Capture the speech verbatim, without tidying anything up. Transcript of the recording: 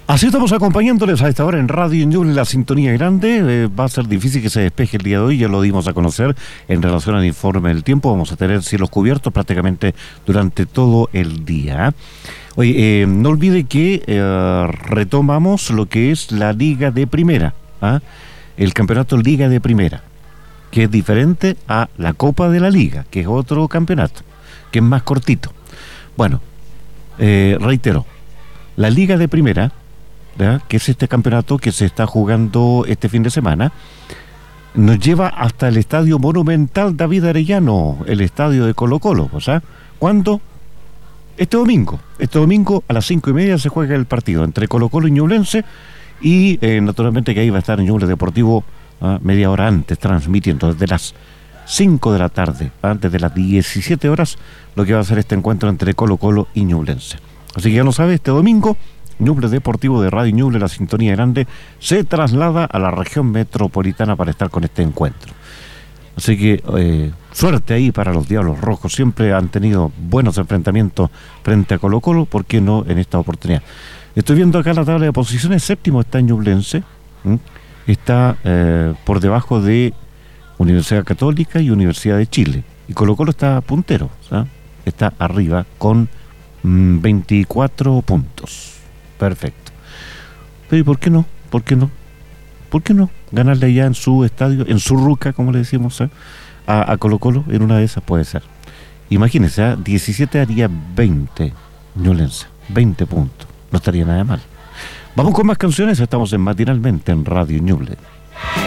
Así estamos acompañándoles a esta hora en Radio Ñuble, la sintonía grande. Eh, va a ser difícil que se despeje el día de hoy, ya lo dimos a conocer en relación al informe del tiempo. Vamos a tener cielos cubiertos prácticamente durante todo el día. Oye, eh, no olvide que eh, retomamos lo que es la Liga de Primera, ¿ah? El campeonato Liga de Primera, que es diferente a la Copa de la Liga, que es otro campeonato, que es más cortito. Bueno, eh, reitero, la Liga de Primera, ¿verdad?, que es este campeonato que se está jugando este fin de semana, nos lleva hasta el Estadio Monumental David Arellano, el estadio de Colo Colo. O sea, ¿cuándo? Este domingo. Este domingo a las cinco y media se juega el partido entre Colo Colo y Ñublense, y eh, naturalmente que ahí va a estar Ñuble Deportivo ¿ah? media hora antes, transmitiendo desde las cinco de la tarde, antes de las diecisiete horas, lo que va a ser este encuentro entre Colo Colo y Ñublense. Así que ya lo sabe, este domingo Ñuble Deportivo de Radio Ñuble, la sintonía grande, se traslada a la región metropolitana para estar con este encuentro. Así que eh, suerte ahí para los Diablos Rojos. Siempre han tenido buenos enfrentamientos frente a Colo Colo, ¿por qué no en esta oportunidad? Estoy viendo acá la tabla de posiciones. Séptimo está Ñublense, ¿m? está eh, por debajo de Universidad Católica y Universidad de Chile, y Colo Colo está puntero, ¿sabes? Está arriba con mmm, veinticuatro puntos. Perfecto. Pero ¿y por qué no? ¿Por qué no? ¿Por qué no? Ganarle allá en su estadio, en su ruca, como le decimos, ¿eh? a, a Colo Colo, en una de esas puede ser. Imagínense, ¿eh? diecisiete haría veinte, Ñublense, veinte puntos. No estaría nada mal. Vamos con más canciones, estamos en Matinalmente en Radio Ñuble.